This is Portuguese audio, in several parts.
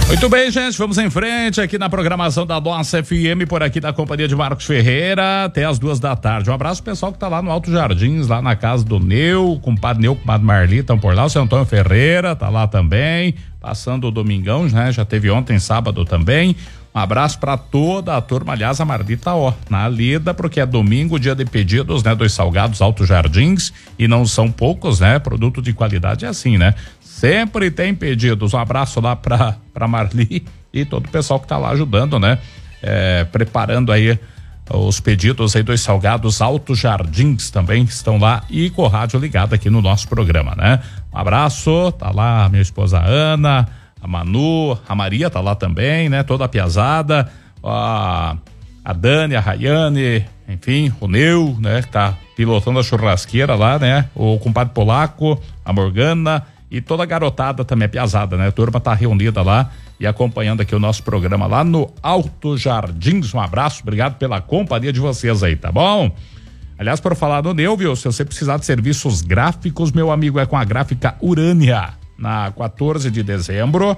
Muito bem, gente, vamos em frente aqui na programação da nossa FM, por aqui da companhia de Marcos Ferreira, até as 2 da tarde. Um abraço pro pessoal que tá lá no Alto Jardins, lá na casa do Neu, compadre Neu, compadre Marli, estão por lá, o seu Antônio Ferreira tá lá também, passando o domingão, né? Já teve ontem, sábado também. Um abraço para toda a turma, aliás, a Marli tá, na lida, porque é domingo, dia de pedidos, né? Dos salgados Alto Jardins, e não são poucos, né? Produto de qualidade é assim, né? Sempre tem pedidos. Um abraço lá pra Marli e todo o pessoal que tá lá ajudando, né? Preparando aí os pedidos aí dos salgados Alto Jardins também, que estão lá e com o rádio ligado aqui no nosso programa, né? Um abraço, tá lá a minha esposa Ana, a Manu, a Maria tá lá também, né? Toda a piazada, a Dani, a Rayane, enfim, o Neu, né? Que tá pilotando a churrasqueira lá, né? O compadre Polaco, a Morgana e toda a garotada também, a piazada, né? A turma tá reunida lá e acompanhando aqui o nosso programa lá no Alto Jardins. Um abraço, obrigado pela companhia de vocês aí, tá bom? Aliás, por falar do Neu, viu? Se você precisar de serviços gráficos, meu amigo, é com a Gráfica Urânia. Na 14 de dezembro,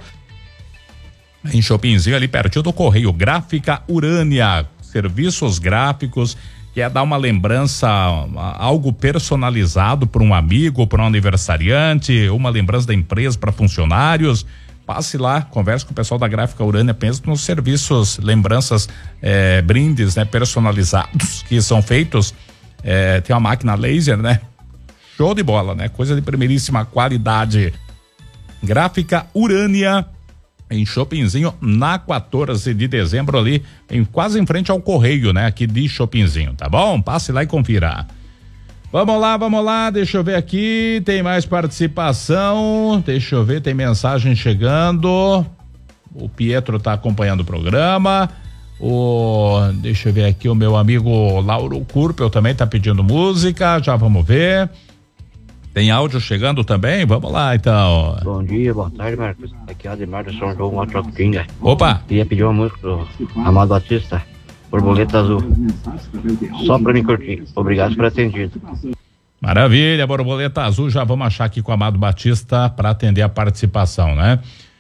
em Chopinzinho, ali pertinho do Correio. Gráfica Urânia, serviços gráficos, quer dar uma lembrança, algo personalizado para um amigo, para um aniversariante, uma lembrança da empresa para funcionários. Passe lá, converse com o pessoal da Gráfica Urânia, pense nos serviços, lembranças, brindes, né, personalizados que são feitos. Tem uma máquina laser, né? Show de bola, né? Coisa de primeiríssima qualidade. Gráfica Urânia, em Chopinzinho, na 14 de dezembro ali, quase em frente ao Correio, né? Aqui de Chopinzinho, tá bom? Passe lá e confira. Vamos lá, deixa eu ver aqui, tem mais participação, deixa eu ver, tem mensagem chegando, o Pietro tá acompanhando o programa, deixa eu ver aqui, o meu amigo Lauro Curpel também tá pedindo música, já vamos ver. Tem áudio chegando também? Vamos lá, então. Bom dia, boa tarde, Marcos. Aqui é Ademar do São João, Motroquinga. Opa! Queria pedir uma música do Amado Batista, Borboleta Azul. Só pra me curtir. Obrigado por atendido. Maravilha, Borboleta Azul. Já vamos achar aqui com o Amado Batista para atender a participação, né?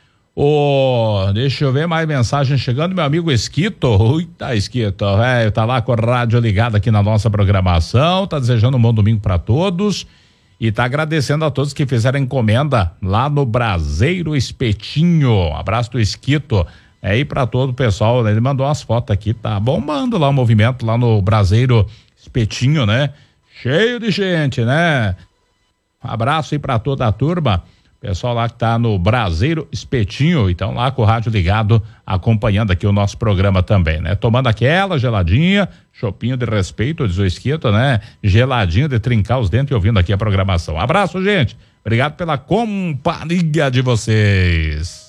Deixa eu ver mais mensagem chegando. Meu amigo Esquito. Eita, Esquito, velho. Tá lá com a rádio ligada aqui na nossa programação. Tá desejando um bom domingo para todos. E tá agradecendo a todos que fizeram encomenda lá no Braseiro Espetinho. Abraço do Esquito. Aí para todo o pessoal, né? Ele mandou umas fotos aqui, tá bombando lá o movimento lá no Braseiro Espetinho, né? Cheio de gente, né? Abraço aí para toda a turma. Pessoal lá que tá no Braseiro Espetinho, então lá com o rádio ligado, acompanhando aqui o nosso programa também, né? Tomando aquela geladinha, chopinho de respeito, diz o Esquito, né? Geladinho de trincar os dentes e ouvindo aqui a programação. Abraço, gente. Obrigado pela companhia de vocês.